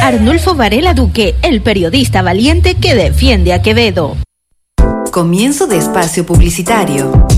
Arnulfo Varela Duque, el periodista valiente que defiende a Quevedo. Comienzo de espacio publicitario.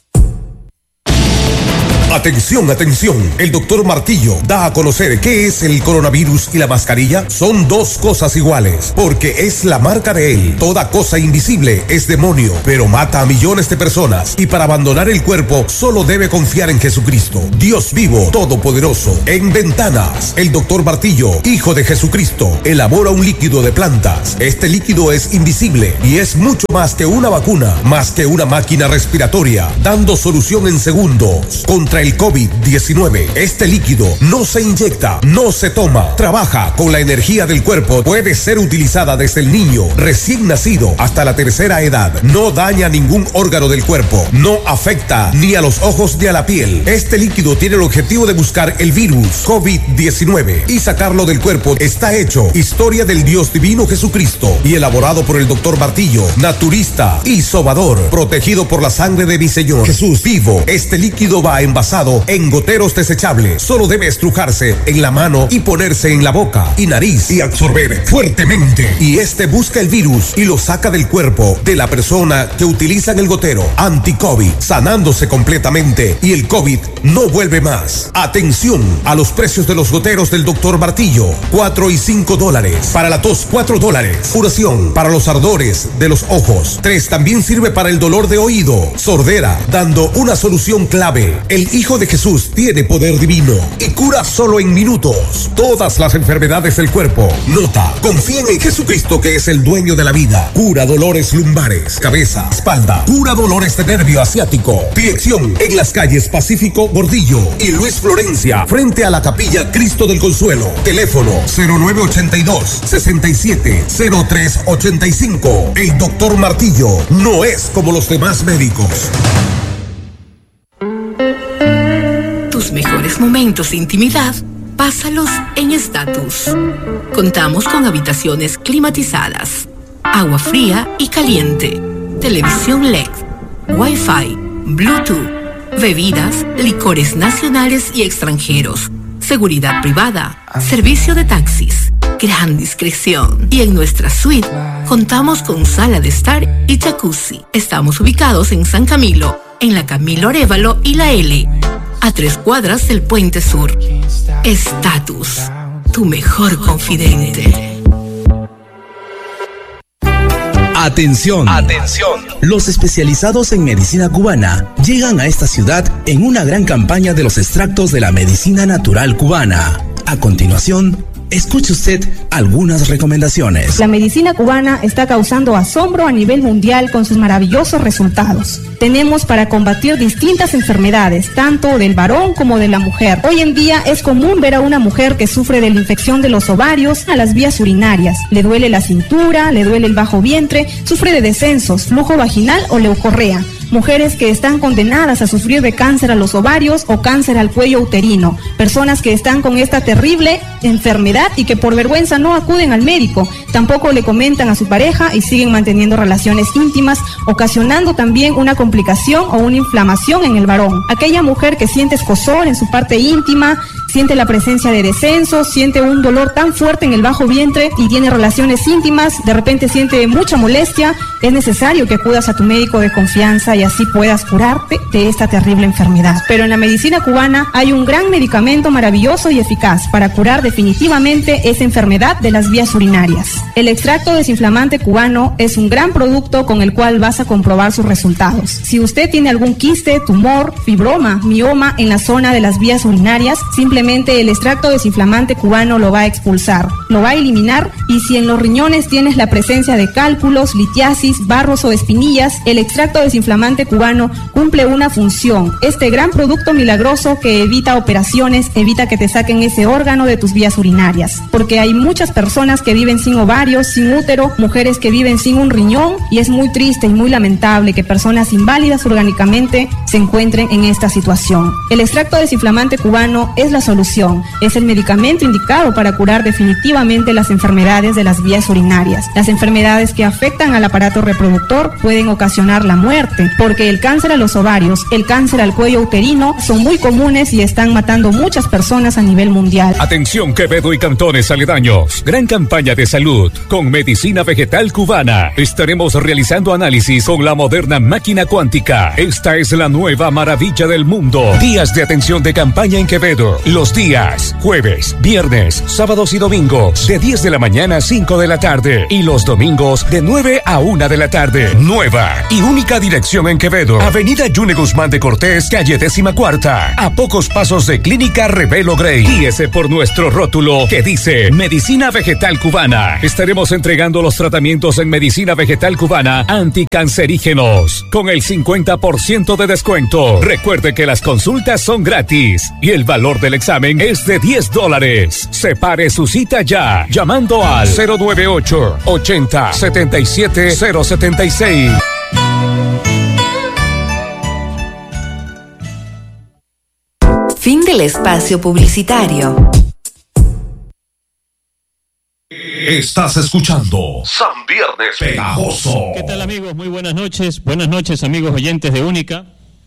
Atención, atención. El doctor Martillo da a conocer qué es el coronavirus y la mascarilla. Son dos cosas iguales, porque es la marca de él. Toda cosa invisible es demonio, pero mata a millones de personas. Y para abandonar el cuerpo, solo debe confiar en Jesucristo, Dios vivo, todopoderoso. En Ventanas, el doctor Martillo, hijo de Jesucristo, elabora un líquido de plantas. Este líquido es invisible y es mucho más que una vacuna, más que una máquina respiratoria, dando solución en segundos contra el COVID-19. Este líquido no se inyecta, no se toma, trabaja con la energía del cuerpo, puede ser utilizada desde el niño recién nacido hasta la tercera edad, no daña ningún órgano del cuerpo, no afecta ni a los ojos ni a la piel. Este líquido tiene el objetivo de buscar el virus COVID-19 y sacarlo del cuerpo. Está hecho historia del Dios divino Jesucristo y elaborado por el doctor Martillo, naturista y sobador, protegido por la sangre de mi Señor Jesús vivo. Este líquido va envasado en goteros desechables. Solo debe estrujarse en la mano y ponerse en la boca y nariz y absorber fuertemente. Y este busca el virus y lo saca del cuerpo de la persona que utiliza el gotero anti-COVID, sanándose completamente y el COVID no vuelve más. Atención a los precios de los goteros del doctor Martillo: $4 y $5. Para la tos, $4. Curación para los ardores de los ojos, $3. También sirve para el dolor de oído, sordera, dando una solución clave. El Hijo de Jesús tiene poder divino y cura solo en minutos todas las enfermedades del cuerpo. Nota: confíen en Jesucristo, que es el dueño de la vida. Cura dolores lumbares, cabeza, espalda. Cura dolores de nervio asiático. Dirección: en las calles Pacífico, Gordillo y Luis Florencia, frente a la Capilla Cristo del Consuelo. Teléfono 0982-670385. El doctor Martillo no es como los demás médicos. Tus mejores momentos de intimidad, pásalos en Estatus. Contamos con habitaciones climatizadas, agua fría y caliente, televisión LED, Wi-Fi, Bluetooth, bebidas, licores nacionales y extranjeros, seguridad privada, servicio de taxis, gran discreción. Y en nuestra suite contamos con sala de estar y jacuzzi. Estamos ubicados en San Camilo, en la Camilo Arévalo y la L, a 3 cuadras del Puente Sur. Estatus, tu mejor confidente. Atención, atención. Los especializados en medicina cubana llegan a esta ciudad en una gran campaña de los extractos de la medicina natural cubana. A continuación, escuche usted algunas recomendaciones. La medicina cubana está causando asombro a nivel mundial con sus maravillosos resultados. Tenemos para combatir distintas enfermedades, tanto del varón como de la mujer. Hoy en día es común ver a una mujer que sufre de la infección de los ovarios a las vías urinarias. Le duele la cintura, le duele el bajo vientre, sufre de descensos, flujo vaginal o leucorrea. Mujeres que están condenadas a sufrir de cáncer a los ovarios o cáncer al cuello uterino. Personas que están con esta terrible enfermedad y que por vergüenza no acuden al médico. Tampoco le comentan a su pareja y siguen manteniendo relaciones íntimas, ocasionando también una complicación o una inflamación en el varón. Aquella mujer que siente escozor en su parte íntima, siente la presencia de descensos, siente un dolor tan fuerte en el bajo vientre y tiene relaciones íntimas, de repente siente mucha molestia, es necesario que acudas a tu médico de confianza y así puedas curarte de esta terrible enfermedad. Pero en la medicina cubana hay un gran medicamento maravilloso y eficaz para curar definitivamente esa enfermedad de las vías urinarias. El extracto desinflamante cubano es un gran producto con el cual vas a comprobar sus resultados. Si usted tiene algún quiste, tumor, fibroma, mioma en la zona de las vías urinarias, simplemente el extracto desinflamante cubano lo va a expulsar, lo va a eliminar. Y si en los riñones tienes la presencia de cálculos, litiasis, barros o espinillas, el extracto desinflamante cubano cumple una función. Este gran producto milagroso que evita operaciones, evita que te saquen ese órgano de tus vías urinarias, porque hay muchas personas que viven sin ovarios, sin útero, mujeres que viven sin un riñón, y es muy triste y muy lamentable que personas inválidas orgánicamente se encuentren en esta situación. El extracto desinflamante cubano es la solución. Es el medicamento indicado para curar definitivamente las enfermedades de las vías urinarias. Las enfermedades que afectan al aparato reproductor pueden ocasionar la muerte, porque el cáncer a los ovarios, el cáncer al cuello uterino son muy comunes y están matando muchas personas a nivel mundial. Atención Quevedo y cantones aledaños. Gran campaña de salud con Medicina Vegetal Cubana. Estaremos realizando análisis con la moderna máquina cuántica. Esta es la nueva maravilla del mundo. Días de atención de campaña en Quevedo. Los días jueves, viernes, sábados y domingos de 10 de la mañana a 5 de la tarde y los domingos de 9 a 1 de la tarde. Nueva y única dirección en Quevedo. Avenida Yune Guzmán de Cortés, calle 14ª. A pocos pasos de Clínica Revelo Grey. Guíese por nuestro rótulo que dice Medicina Vegetal Cubana. Estaremos entregando los tratamientos en Medicina Vegetal Cubana anticancerígenos con el 50% de descuento. Recuerde que las consultas son gratis y el valor del examen es de $10. Separe su cita ya llamando al 098 80 77 076. Fin del espacio publicitario. Estás escuchando San Viernes Pegajoso. ¿Qué tal, amigos? Muy buenas noches. Buenas noches, amigos oyentes de Única.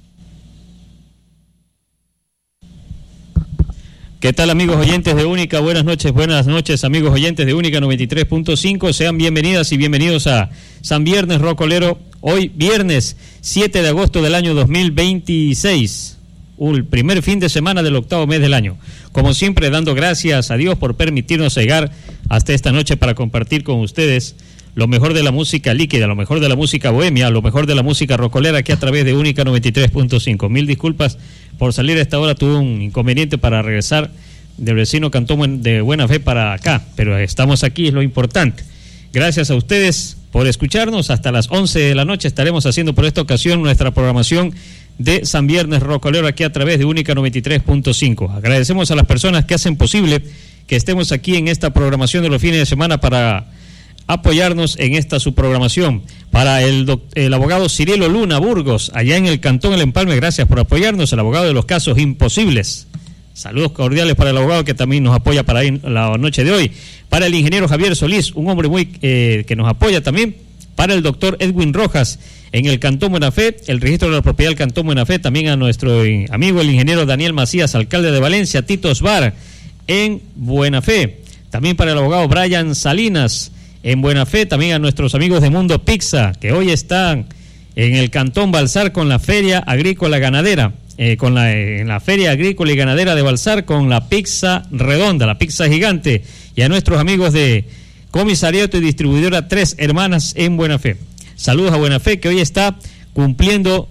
¿Qué tal, amigos oyentes de Única? Buenas noches, amigos oyentes de Única 93.5. Sean bienvenidas y bienvenidos a San Viernes Rocolero. Hoy, viernes 7 de agosto del año 2026. El primer fin de semana del octavo mes del año. Como siempre, dando gracias a Dios por permitirnos llegar hasta esta noche para compartir con ustedes lo mejor de la música líquida, lo mejor de la música bohemia, lo mejor de la música rocolera aquí a través de Única 93.5. Mil disculpas por salir a esta hora, tuve un inconveniente para regresar del vecino Cantón de Buena Fe para acá, pero estamos aquí, es lo importante. Gracias a ustedes por escucharnos. Hasta las 11 de la noche estaremos haciendo por esta ocasión nuestra programación de San Viernes Rocolero aquí a través de Única 93.5. Agradecemos a las personas que hacen posible que estemos aquí en esta programación de los fines de semana para apoyarnos en esta su programación. Para el abogado Cirilo Luna Burgos, allá en el Cantón El Empalme, gracias por apoyarnos, el abogado de los casos imposibles. Saludos cordiales para el abogado que también nos apoya para la noche de hoy. Para el ingeniero Javier Solís, un hombre muy que nos apoya también. Para el doctor Edwin Rojas en el Cantón Buena Fe, el registro de la propiedad del Cantón Buena Fe, también a nuestro amigo el ingeniero Daniel Macías, alcalde de Valencia, Titos Bar en Buena Fe. También para el abogado Brian Salinas en Buena Fe, también a nuestros amigos de Mundo Pizza, que hoy están en el Cantón Balsar con la Feria Agrícola Ganadera, en la Feria Agrícola y Ganadera de Balsar con la pizza redonda, la pizza gigante, y a nuestros amigos de Comisariato y Distribuidora Tres Hermanas en Buena Fe. Saludos a Buena Fe, que hoy está cumpliendo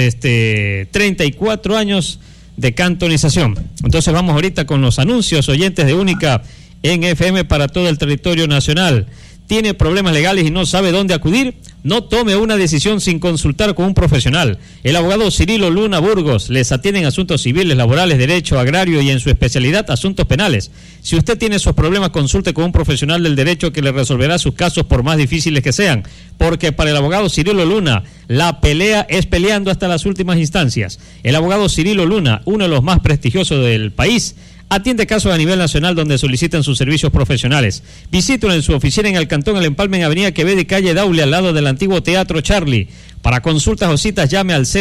34 años de cantonización. Entonces vamos ahorita con los anuncios, oyentes de Única en FM para todo el territorio nacional. ¿Tiene problemas legales y no sabe dónde acudir? No tome una decisión sin consultar con un profesional. El abogado Cirilo Luna Burgos les atiende en asuntos civiles, laborales, derecho agrario y en su especialidad asuntos penales. Si usted tiene esos problemas, consulte con un profesional del derecho que le resolverá sus casos por más difíciles que sean. Porque para el abogado Cirilo Luna, la pelea es peleando hasta las últimas instancias. El abogado Cirilo Luna, uno de los más prestigiosos del país, atiende casos a nivel nacional donde solicitan sus servicios profesionales. Visítelo en su oficina en el Cantón El Empalme, en Avenida Quevedo y calle Daule, al lado del antiguo Teatro Charlie. Para consultas o citas, llame al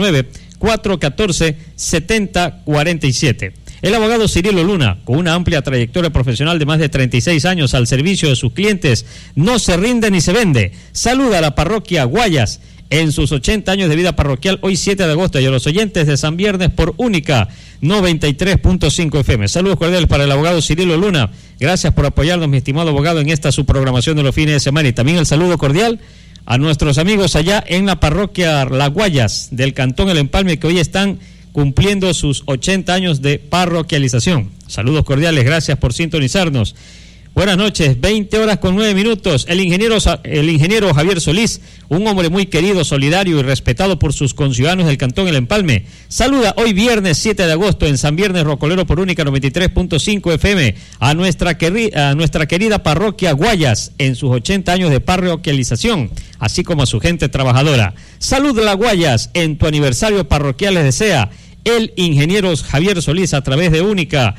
099-414-7047. El abogado Cirilo Luna, con una amplia trayectoria profesional de más de 36 años al servicio de sus clientes, no se rinde ni se vende. Saluda a la parroquia Guayas en sus 80 años de vida parroquial, hoy 7 de agosto, y a los oyentes de San Viernes por Única 93.5 FM. Saludos cordiales para el abogado Cirilo Luna. Gracias por apoyarnos, mi estimado abogado, en esta su programación de los fines de semana. Y también el saludo cordial a nuestros amigos allá en la parroquia Las Guayas del Cantón El Empalme, que hoy están cumpliendo sus 80 años de parroquialización. Saludos cordiales, gracias por sintonizarnos. Buenas noches, 20:09. El ingeniero Javier Solís, un hombre muy querido, solidario y respetado por sus conciudadanos del Cantón El Empalme, saluda hoy viernes 7 de agosto en San Viernes Rocolero por Única 93.5 FM a nuestra querida parroquia Guayas en sus 80 años de parroquialización, así como a su gente trabajadora. Salud La Guayas, en tu aniversario parroquial les desea el ingeniero Javier Solís a través de Única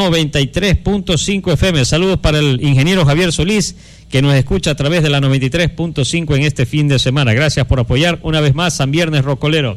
93.5 FM. Saludos para el ingeniero Javier Solís, que nos escucha a través de la 93.5 en este fin de semana. Gracias por apoyar una vez más San Viernes Rocolero.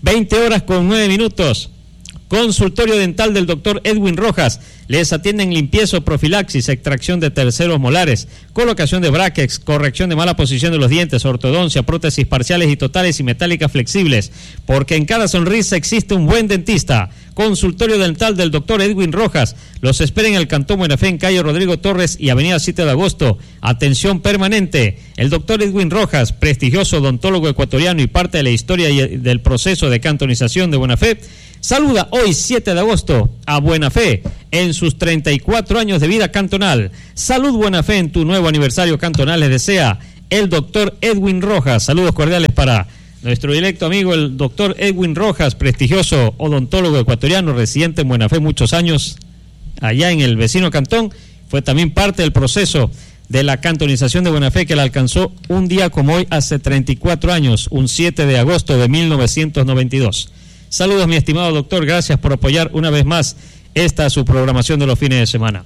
20:09. Consultorio dental del doctor Edwin Rojas. Les atienden limpieza, profilaxis, extracción de terceros molares, colocación de brackets, corrección de mala posición de los dientes, ortodoncia, prótesis parciales y totales y metálicas flexibles. Porque en cada sonrisa existe un buen dentista. Consultorio dental del doctor Edwin Rojas. Los espera en el Cantón Buena Fe, en calle Rodrigo Torres y avenida 7 de agosto. Atención permanente. El doctor Edwin Rojas, prestigioso odontólogo ecuatoriano y parte de la historia y del proceso de cantonización de Buena Fe, saluda hoy 7 de agosto a Buena Fe en sus 34 años de vida cantonal. Salud Buena Fe en tu nuevo aniversario cantonal, les desea el doctor Edwin Rojas. Saludos cordiales para nuestro directo amigo, el doctor Edwin Rojas, prestigioso odontólogo ecuatoriano, residente en Buena Fe muchos años allá en el vecino cantón. Fue también parte del proceso de la cantonización de Buena Fe, que la alcanzó un día como hoy hace 34 años, un 7 de agosto de 1992. Saludos, mi estimado doctor, gracias por apoyar una vez más esta su programación de los fines de semana.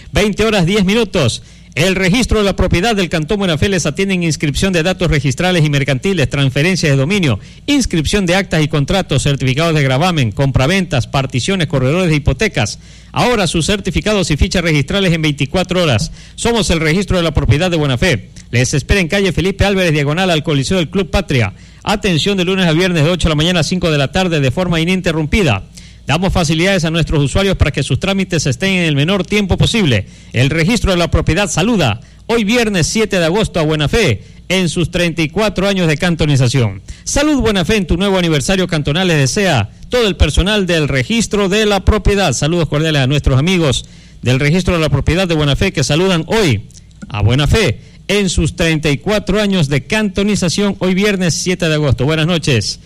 20:10. El registro de la propiedad del Cantón Buena Fe les atiende en inscripción de datos registrales y mercantiles, transferencias de dominio, inscripción de actas y contratos, certificados de gravamen, compraventas, particiones, corredores de hipotecas. Ahora sus certificados y fichas registrales en 24 horas. Somos el registro de la propiedad de Buena Fe. Les espera en calle Felipe Álvarez, diagonal al Coliseo del Club Patria. Atención de lunes a viernes de 8 de la mañana a 5 de la tarde de forma ininterrumpida. Damos facilidades a nuestros usuarios para que sus trámites estén en el menor tiempo posible. El registro de la propiedad saluda hoy viernes 7 de agosto a Buena Fe en sus 34 años de cantonización. Salud Buena Fe en tu nuevo aniversario cantonal, les desea todo el personal del registro de la propiedad. Saludos cordiales a nuestros amigos del registro de la propiedad de Buena Fe que saludan hoy a Buena Fe en sus 34 años de cantonización, hoy viernes 7 de agosto. Buenas noches.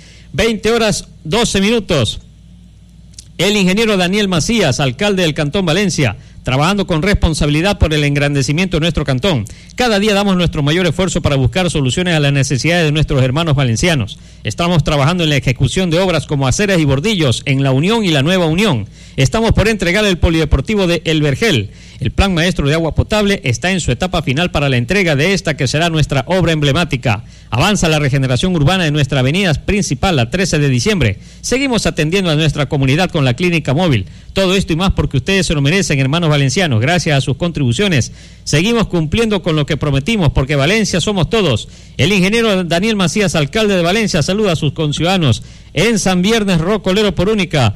20:12. El ingeniero Daniel Macías, alcalde del Cantón Valencia, trabajando con responsabilidad por el engrandecimiento de nuestro cantón. Cada día damos nuestro mayor esfuerzo para buscar soluciones a las necesidades de nuestros hermanos valencianos. Estamos trabajando en la ejecución de obras como aceras y bordillos en La Unión y la Nueva Unión. Estamos por entregar el polideportivo de El Vergel. El plan maestro de agua potable está en su etapa final para la entrega de esta que será nuestra obra emblemática. Avanza la regeneración urbana de nuestra avenida principal, la 13 de diciembre. Seguimos atendiendo a nuestra comunidad con la clínica móvil. Todo esto y más porque ustedes se lo merecen, hermanos valencianos. Gracias a sus contribuciones seguimos cumpliendo con lo que prometimos, porque Valencia somos todos. El ingeniero Daniel Macías, alcalde de Valencia, saluda a sus conciudadanos en San Viernes Rocolero por Única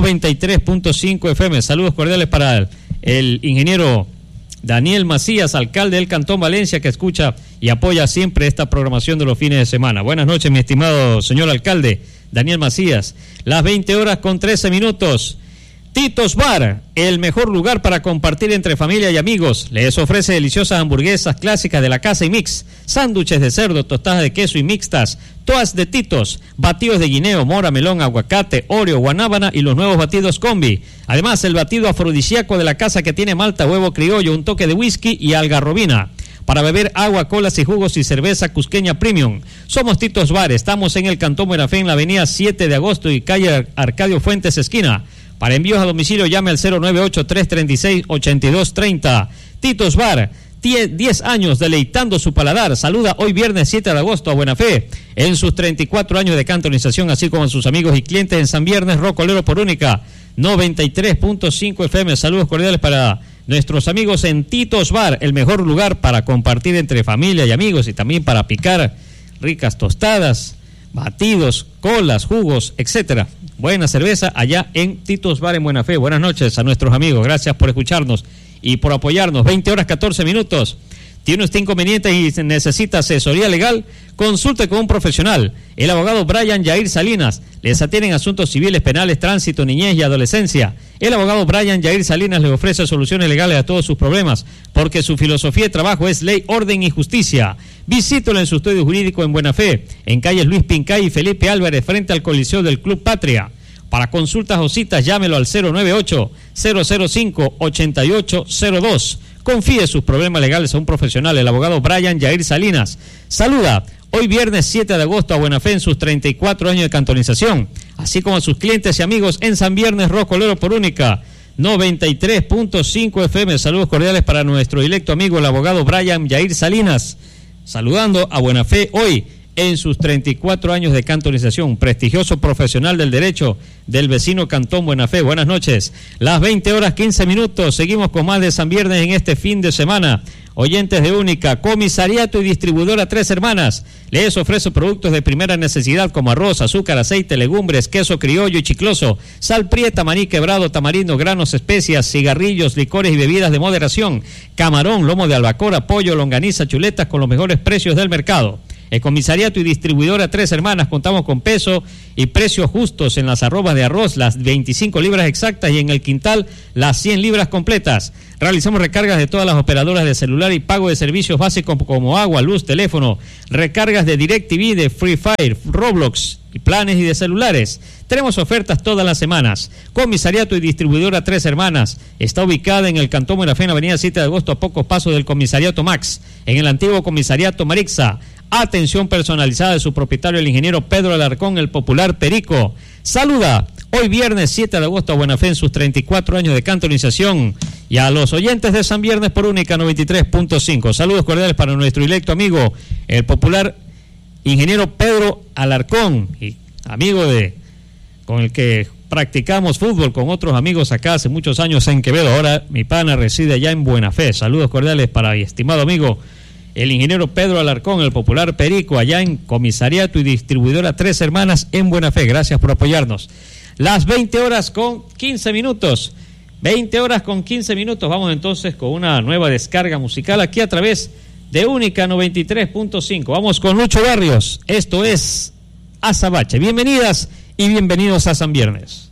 93.5 FM. Saludos cordiales para el ingeniero Daniel Macías, alcalde del Cantón Valencia, que escucha y apoya siempre esta programación de los fines de semana. Buenas noches, mi estimado señor alcalde Daniel Macías. Las 20:13. Titos Bar, el mejor lugar para compartir entre familia y amigos. Les ofrece deliciosas hamburguesas clásicas de la casa y mix, sándwiches de cerdo, tostadas de queso y mixtas, toas de Titos, batidos de guineo, mora, melón, aguacate, oreo, guanábana y los nuevos batidos combi. Además, el batido afrodisíaco de la casa que tiene malta, huevo criollo, un toque de whisky y algarrobina. Para beber agua, colas y jugos y cerveza cusqueña premium. Somos Titos Bar, estamos en el Cantón Buena Fe en la avenida 7 de agosto y calle Arcadio Fuentes esquina. Para envíos a domicilio llame al 098-336-8230. Titos Bar, 10 años deleitando su paladar. Saluda hoy viernes 7 de agosto a Buena Fe en sus 34 años de cantonización, así como a sus amigos y clientes en San Viernes Rocolero por Única 93.5 FM. Saludos cordiales para nuestros amigos en Titos Bar, el mejor lugar para compartir entre familia y amigos y también para picar ricas tostadas, batidos, colas, jugos, etcétera. Buena cerveza allá en Titos Bar en Buena Fe. Buenas noches a nuestros amigos. Gracias por escucharnos y por apoyarnos. 20:14. ¿Tiene usted inconvenientes y necesita asesoría legal? Consulte con un profesional. El abogado Brian Yair Salinas. Les atienden asuntos civiles, penales, tránsito, niñez y adolescencia. El abogado Brian Yair Salinas le ofrece soluciones legales a todos sus problemas, porque su filosofía de trabajo es ley, orden y justicia. Visítelo en su estudio jurídico en Buena Fe, en calles Luis Pincay y Felipe Álvarez, frente al Coliseo del Club Patria. Para consultas o citas, llámelo al 098-005-8802. Confíe sus problemas legales a un profesional, el abogado Brian Yair Salinas. Saluda hoy viernes 7 de agosto a Buena Fe en sus 34 años de cantonización, así como a sus clientes y amigos en San Viernes Rocolero por Única 93.5 FM. Saludos cordiales para nuestro directo amigo el abogado Brian Yair Salinas, saludando a Buena Fe hoy en sus 34 años de cantonización, prestigioso profesional del derecho del vecino Cantón Buena Fe. Buenas noches, las 20:15, seguimos con más de San Viernes en este fin de semana. Oyentes de Única, comisariato y distribuidora Tres Hermanas, les ofrece productos de primera necesidad como arroz, azúcar, aceite, legumbres, queso criollo y chicloso, sal prieta, maní quebrado, tamarindo, granos, especias, cigarrillos, licores y bebidas de moderación, camarón, lomo de albacora, pollo, longaniza, chuletas con los mejores precios del mercado. El comisariato y distribuidora Tres Hermanas contamos con peso y precios justos en las arrobas de arroz, las 25 libras exactas, y en el quintal las 100 libras completas. Realizamos recargas de todas las operadoras de celular y pago de servicios básicos como agua, luz, teléfono, recargas de DirecTV, de Free Fire, Roblox y planes y de celulares. Tenemos ofertas todas las semanas. Comisariato y distribuidora Tres Hermanas está ubicada en el Cantón Buena Fe, en avenida 7 de agosto, a pocos pasos del comisariato Max, en el antiguo comisariato Marixa. Atención personalizada de su propietario, el ingeniero Pedro Alarcón, el popular Perico. Saluda hoy viernes 7 de agosto a Buena Fe en sus 34 años de cantonización, y a los oyentes de San Viernes por Única 93.5. Saludos cordiales para nuestro directo amigo, el popular ingeniero Pedro Alarcón, y amigo con el que practicamos fútbol con otros amigos acá hace muchos años en Quevedo. Ahora mi pana reside allá en Buena Fe. Saludos cordiales para mi estimado amigo el ingeniero Pedro Alarcón, el popular Perico, allá en comisariato y distribuidora Tres Hermanas en Buena Fe. Gracias por apoyarnos. Las 20:15. 20:15. Vamos entonces con una nueva descarga musical aquí a través de Única 93.5. Vamos con Lucho Barrios. Esto es Azabache. Bienvenidas y bienvenidos a San Viernes.